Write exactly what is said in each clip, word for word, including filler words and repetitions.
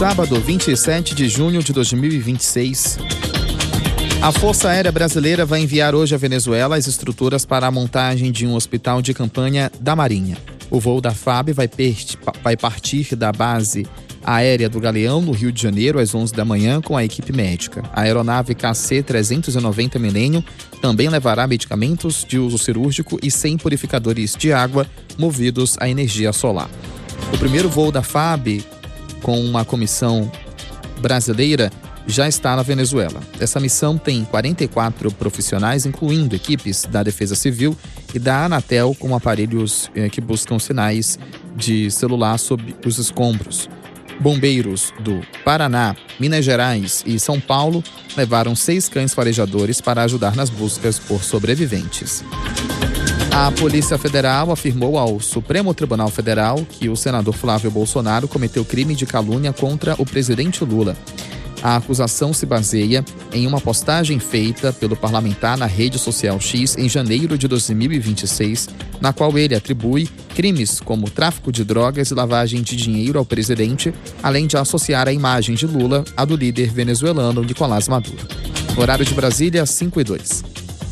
sábado, vinte e sete de junho de dois mil e vinte e seis. A Força Aérea Brasileira vai enviar hoje à Venezuela as estruturas para a montagem de um hospital de campanha da Marinha. O voo da F A B vai, per- vai partir da base aérea do Galeão, no Rio de Janeiro, às onze da manhã, com a equipe médica. A aeronave K C trezentos e noventa Millennium também levará medicamentos de uso cirúrgico e cem purificadores de água movidos à energia solar. O primeiro voo da F A B, com uma comissão brasileira, já está na Venezuela. Essa missão tem quarenta e quatro profissionais, incluindo equipes da Defesa Civil e da Anatel, com aparelhos eh, que buscam sinais de celular sob os escombros. Bombeiros do Paraná, Minas Gerais e São Paulo levaram seis cães farejadores para ajudar nas buscas por sobreviventes. A Polícia Federal afirmou ao Supremo Tribunal Federal que o senador Flávio Bolsonaro cometeu crime de calúnia contra o presidente Lula. A acusação se baseia em uma postagem feita pelo parlamentar na rede social X em janeiro de dois mil e vinte e seis, na qual ele atribui crimes como tráfico de drogas e lavagem de dinheiro ao presidente, além de associar a imagem de Lula à do líder venezuelano Nicolás Maduro. Horário de Brasília, cinco e dois.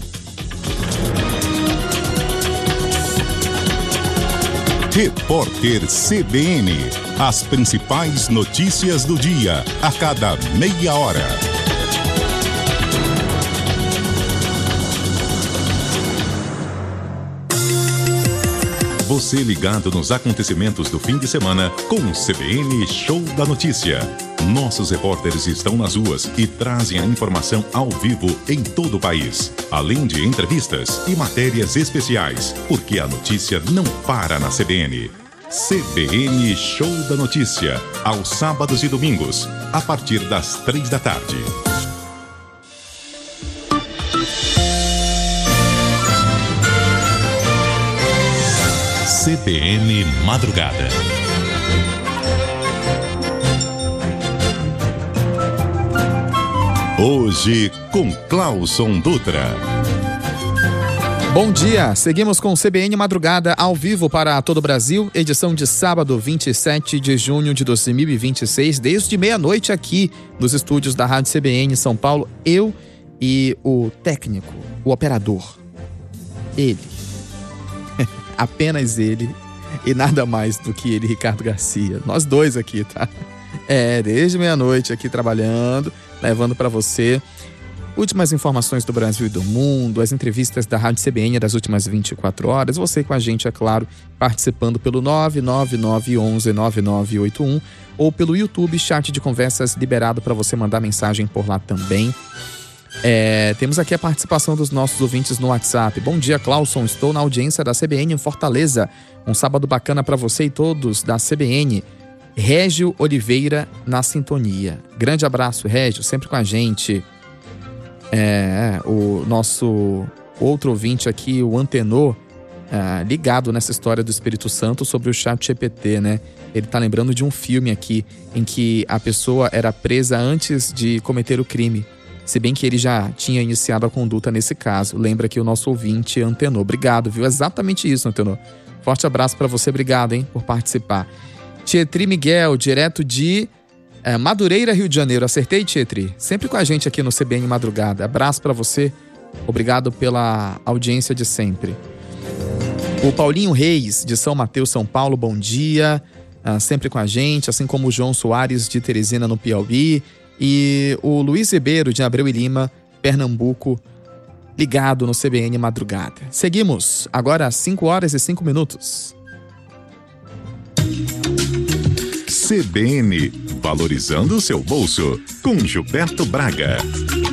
Repórter C B N. As principais notícias do dia, a cada meia hora. Você ligado nos acontecimentos do fim de semana com o C B N Show da Notícia. Nossos repórteres estão nas ruas e trazem a informação ao vivo em todo o país, além de entrevistas e matérias especiais, porque a notícia não para na C B N. C B N Show da Notícia, aos sábados e domingos, a partir das três da tarde. C B N Madrugada. Hoje com Clauson Dutra. Bom dia, seguimos com o C B N Madrugada ao vivo para todo o Brasil, edição de sábado, vinte e sete de junho de dois mil e vinte e seis, desde meia-noite aqui nos estúdios da Rádio C B N São Paulo, eu e o técnico, o operador, ele, apenas ele e nada mais do que ele, Ricardo Garcia, nós dois aqui, tá? É, desde meia-noite aqui trabalhando, levando para você últimas informações do Brasil e do mundo, as entrevistas da Rádio C B N das últimas vinte e quatro horas. Você com a gente, é claro, participando pelo nove nove nove um um nove nove oito um ou pelo YouTube, chat de conversas liberado para você mandar mensagem por lá também. É, temos aqui a participação dos nossos ouvintes no WhatsApp. Bom dia, Clauson. Estou na audiência da C B N em Fortaleza. Um sábado bacana para você e todos da C B N. Régio Oliveira na sintonia. Grande abraço, Régio, sempre com a gente. É, o nosso outro ouvinte aqui, o Antenor, é, ligado nessa história do Espírito Santo sobre o chat G P T, né? Ele tá lembrando de um filme aqui em que a pessoa era presa antes de cometer o crime, se bem que ele já tinha iniciado a conduta nesse caso. Lembra que o nosso ouvinte Antenor. Obrigado, viu? Exatamente isso, Antenor. Forte abraço para você, obrigado, hein, por participar. Tietri Miguel, direto de É, Madureira, Rio de Janeiro. Acertei, Tietri? Sempre com a gente aqui no C B N Madrugada. Abraço pra você. Obrigado pela audiência de sempre. O Paulinho Reis, de São Mateus, São Paulo, bom dia. Ah, sempre com a gente, assim como o João Soares, de Teresina, no Piauí. E o Luiz Ribeiro, de Abreu e Lima, Pernambuco, ligado no C B N Madrugada. Seguimos, agora às cinco horas e cinco minutos. C B N, valorizando o seu bolso, com Gilberto Braga.